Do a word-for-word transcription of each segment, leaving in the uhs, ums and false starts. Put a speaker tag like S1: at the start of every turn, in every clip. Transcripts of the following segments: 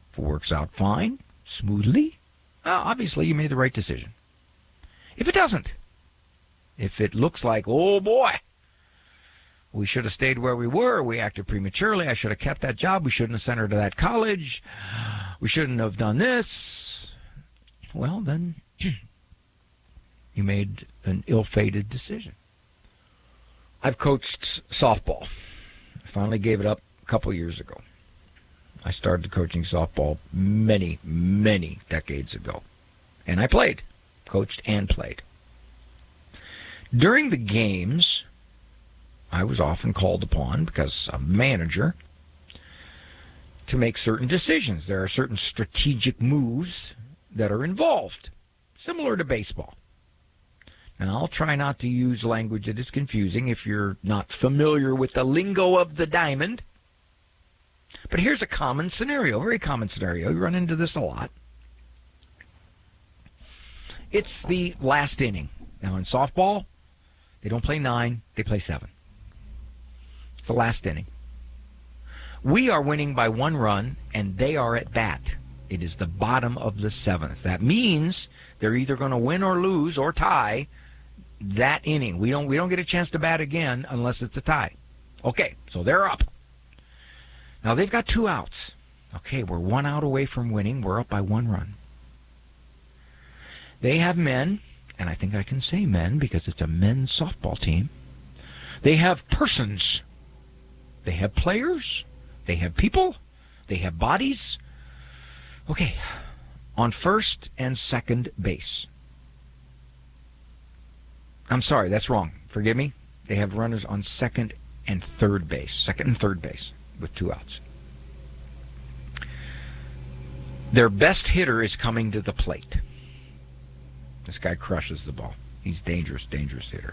S1: If it works out fine, smoothly, well, obviously you made the right decision. If it doesn't, if it looks like, oh boy, we should have stayed where we were, we acted prematurely, I should have kept that job, we shouldn't have sent her to that college, we shouldn't have done this, well, then you made an ill-fated decision. I've coached softball. I finally gave it up a couple years ago. I started coaching softball many, many decades ago. And I played, coached and played. During the games, I was often called upon, because I'm a manager, to make certain decisions. There are certain strategic moves that are involved, similar to baseball. Now, I'll try not to use language that is confusing if you're not familiar with the lingo of the diamond. But here's a common scenario, very common scenario. You run into this a lot. It's the last inning. Now, in softball, they don't play nine, they play seven. It's the last inning. We are winning by one run, and they are at bat. It is the bottom of the seventh. That means they're either going to win or lose or tie that inning. We don't we don't get a chance to bat again unless it's a tie. Okay, so they're up. Now they've got two outs. Okay, we're one out away from winning. We're up by one run. They have men, and I think I can say men because it's a men's softball team. They have persons. They have players. They have people. They have bodies. Okay, on first and second base. I'm sorry, that's wrong. Forgive me. They have runners on second and third base. Second and third base with two outs. Their best hitter is coming to the plate. This guy crushes the ball. He's dangerous, dangerous hitter.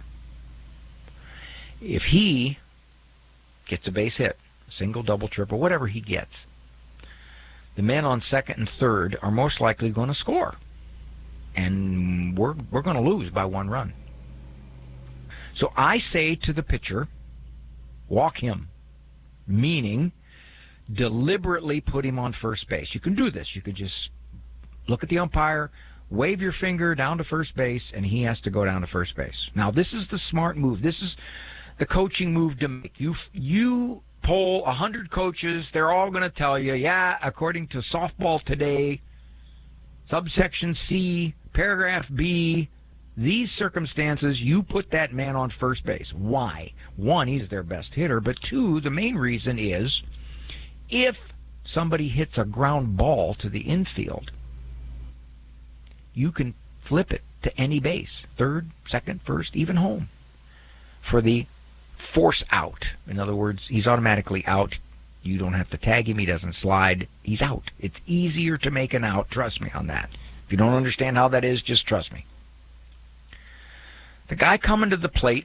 S1: If he gets a base hit, single, double, triple, whatever he gets, the men on second and third are most likely going to score. And we're we're going to lose by one run. So I say to the pitcher, walk him, meaning deliberately put him on first base. You can do this. You can just look at the umpire, wave your finger down to first base, and he has to go down to first base. Now, this is the smart move. This is the coaching move to make. You, you poll one hundred coaches. They're all going to tell you, yeah, according to Softball Today, subsection C, paragraph B, these circumstances, you put that man on first base. Why? One, he's their best hitter. But two, the main reason is if somebody hits a ground ball to the infield, you can flip it to any base, third, second, first, even home, for the force out. In other words, he's automatically out. You don't have to tag him. He doesn't slide. He's out. It's easier to make an out. Trust me on that. If you don't understand how that is, just trust me. The guy coming to the plate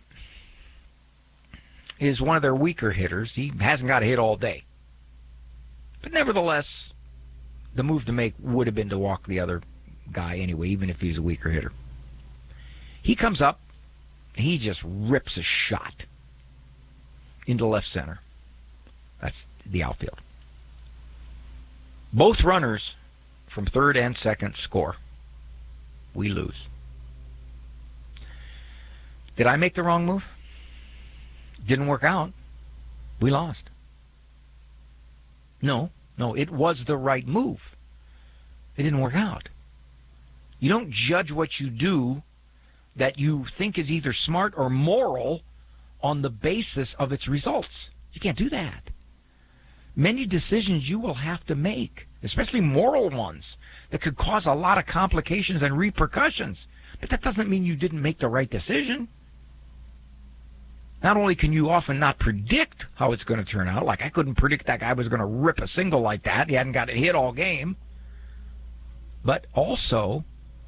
S1: is one of their weaker hitters. He hasn't got a hit all day. But nevertheless, the move to make would have been to walk the other guy anyway, even if he's a weaker hitter. He comes up, he just rips a shot into left center. That's the outfield. Both runners from third and second score. We lose. Did I make the wrong move? Didn't work out. We lost. No, no, it was the right move. It didn't work out. You don't judge what you do that you think is either smart or moral on the basis of its results. You can't do that. Many decisions you will have to make, especially moral ones, that could cause a lot of complications and repercussions. But that doesn't mean you didn't make the right decision. Not only can you often not predict how it's going to turn out, like I couldn't predict that guy was going to rip a single like that. He hadn't got a hit all game. But also,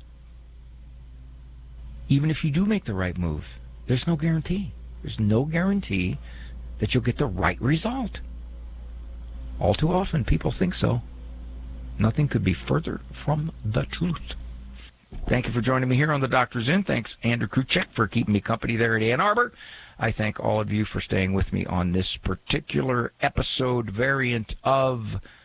S1: even if you do make the right move, there's no guarantee. There's no guarantee that you'll get the right result. All too often, people think so. Nothing could be further from the truth. Thank you for joining me here on the Doctor's Inn. Thanks, Andrew Kruchek, for keeping me company there at Ann Arbor. I thank all of you for staying with me on this particular episode variant of